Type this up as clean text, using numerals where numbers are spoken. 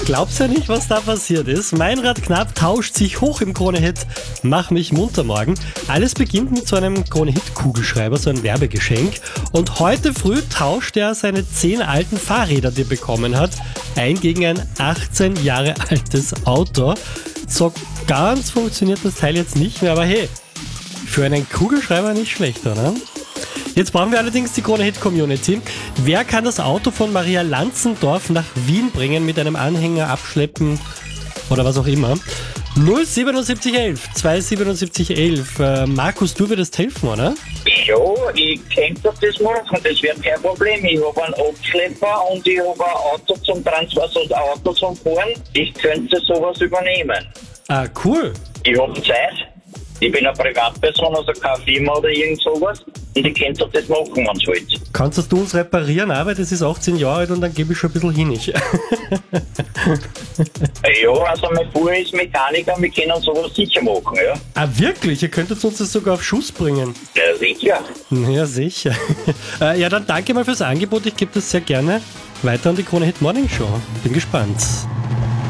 Glaubst ja nicht, was da passiert ist. Meinrad Knapp tauscht sich hoch im Krone-Hit Mach mich munter morgen. Alles beginnt mit so einem Krone-Hit-Kugelschreiber, so ein Werbegeschenk. Und heute früh tauscht er seine 10 alten Fahrräder, die er bekommen hat, ein gegen ein 18 Jahre altes Auto. So ganz funktioniert das Teil jetzt nicht mehr, aber hey, für einen Kugelschreiber nicht schlecht, oder? Jetzt brauchen wir allerdings die Krone-Hit-Community. Wer kann das Auto von Maria Lanzendorf nach Wien bringen, mit einem Anhänger abschleppen oder was auch immer? 07711 27711. Markus, du würdest helfen, oder? Ja, ich könnte das machen, das wäre kein Problem. Ich habe einen Abschlepper und ich habe ein Auto zum Transport, also ein Auto zum Fahren. Ich könnte sowas übernehmen. Ah, cool. Ich habe Zeit. Ich bin eine Privatperson, also keine Firma oder irgend sowas. Und ich könnte das machen, wenn es halt. Kannst du uns reparieren, aber das ist 18 Jahre alt und dann gebe ich schon ein bisschen hinig. Ja, also mein Bruder ist Mechaniker, wir können sowas sicher machen, ja. Ah, wirklich? Ihr könntet uns das sogar auf Schuss bringen. Ja, sicher. Ja, sicher. Ja, dann danke mal fürs Angebot. Ich gebe das sehr gerne weiter an die Krone-Hit Morning Show. Bin gespannt.